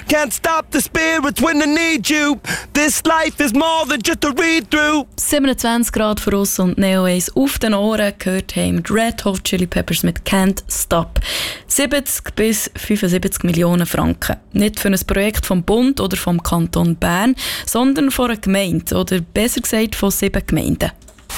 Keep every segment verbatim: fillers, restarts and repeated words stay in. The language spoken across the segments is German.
Can't stop the spirits when I need you. This life is more than just a read-through. siebenundzwanzig Grad für uns und Neo eins auf den Ohren gehört haben die Red Hot Chili Peppers mit Can't Stop. siebzig bis fünfundsiebzig Millionen Franken. Nicht für ein Projekt vom Bund oder vom Kanton Bern, sondern von einer Gemeinde oder besser gesagt von sieben Gemeinden.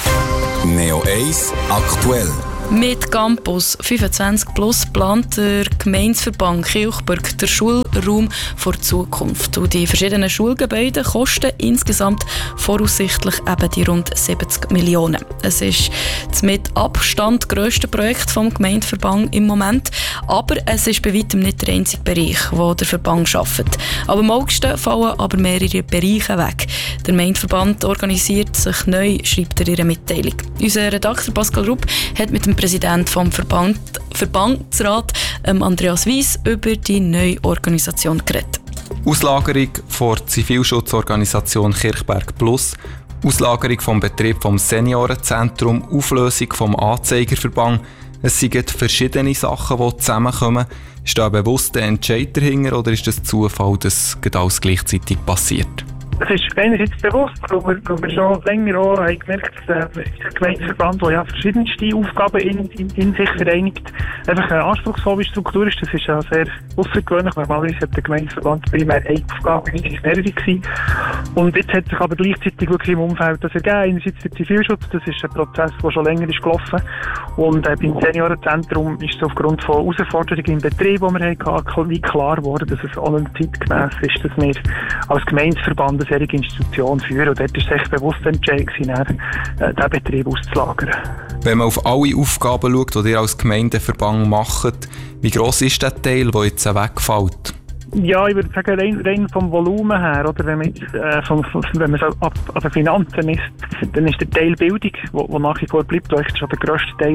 Neo eins aktuell. Mit Campus fünfundzwanzig plus plant der Gemeindeverband Kilchberg den Schulraum vor der Zukunft. Und die verschiedenen Schulgebäude kosten insgesamt voraussichtlich eben die rund siebzig Millionen. Es ist das mit Abstand grösste Projekt vom Gemeindeverband im Moment, aber es ist bei weitem nicht der einzige Bereich, wo der Verband arbeitet. Aber am August fallen aber mehrere Bereiche weg. Der Gemeindeverband organisiert sich neu, schreibt er in ihrer Mitteilung. Unser Redakteur Pascal Rupp hat mit dem Präsident vom Verband, Verbandsrat ähm, Andreas Weiss über die neue Organisation geredet. Auslagerung von der Zivilschutzorganisation Kirchberg Plus, Auslagerung vom Betrieb vom Seniorenzentrum, Auflösung vom Anzeigerverband. Es sind verschiedene Sachen, die zusammenkommen. Ist da ein bewusster Entscheid dahinter oder ist das Zufall, dass alles gleichzeitig passiert? Es ist einerseits bewusst, weil wir, weil wir schon länger auch haben gemerkt, dass der Gemeindeverband, der ja verschiedenste Aufgaben in, in, in sich vereinigt, einfach eine anspruchsvolle Struktur ist. Das ist ja sehr außergewöhnlich. Normalerweise hat der Gemeindeverband primär eine Aufgabe, nicht ist mehrere gewesen. Und jetzt hat sich aber gleichzeitig wirklich im Umfeld das ergeben. Einerseits der Zivilschutz, das ist ein Prozess, der schon länger ist gelaufen. Und äh, beim Seniorenzentrum ist es aufgrund von Herausforderungen im Betrieb, die wir hatten, wie klar geworden, dass es auch nicht zeitgemäss ist, dass wir als Gemeindeverband eine solche Institution führen. Und dort war es echt bewusst Entscheid, diesen Betrieb auszulagern. Wenn man auf alle Aufgaben schaut, die ihr als Gemeindeverband macht, wie gross ist der Teil, der jetzt wegfällt? Ja, ich würde sagen, rein, rein vom Volumen her, oder wenn man jetzt, äh, vom, wenn man so ab, ab den Finanzen ist, dann ist der Teil Bildung, wo, wo nach wie vor bleibt, wo schon der grösste Teil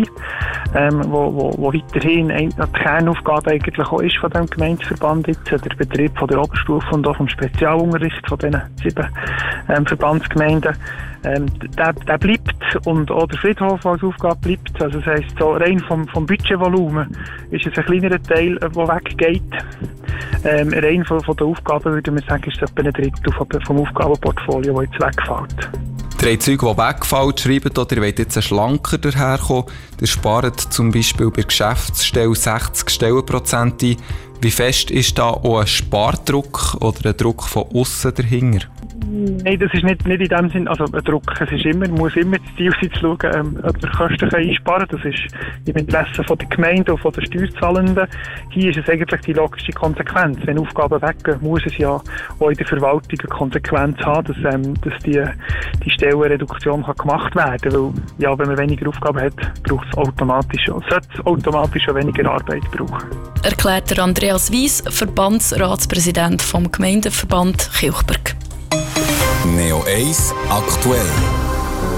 war, ähm, wo, wo, wo weiterhin ein, die Kernaufgabe eigentlich auch ist von diesem Gemeindeverband jetzt, der Betrieb von der Oberstufe und auch vom Spezialunterricht von diesen sieben ähm, Verbandsgemeinden. Ähm, der, der bleibt und auch der Friedhof als Aufgabe bleibt. Also das heisst, so rein vom, vom Budgetvolumen ist es ein kleinerer Teil, der weggeht. Ähm, rein von, von den Aufgaben würde man sagen, ist es etwa ein Drittel vom, vom Aufgabenportfolio, das jetzt wegfällt. Drei Züge, die wegfallen, schreiben, oder ihr wollt jetzt schlanker daherkommen. Ihr spart zum Beispiel bei der Geschäftsstelle sechzig Stellenprozent ein. Wie fest ist da auch ein Spardruck oder ein Druck von aussen dahinter? Nein, das ist nicht, nicht in dem Sinn, also ein Druck. Es ist immer, muss immer das Ziel sein, zu schauen, ähm, ob wir Kosten einsparen können. Das ist im Interesse von der Gemeinde und von den Steuerzahlenden. Hier ist es eigentlich die logische Konsequenz. Wenn Aufgaben weggehen, muss es ja auch in der Verwaltung eine Konsequenz haben, dass, ähm, dass die, die Stellenreduktion kann gemacht werden kann. Weil, ja, wenn man weniger Aufgaben hat, braucht es automatisch, sollte es automatisch auch weniger Arbeit brauchen. Erklärt der Andreas Weiss, Verbandsratspräsident vom Gemeindeverband Kilchberg. Neo eins aktuell.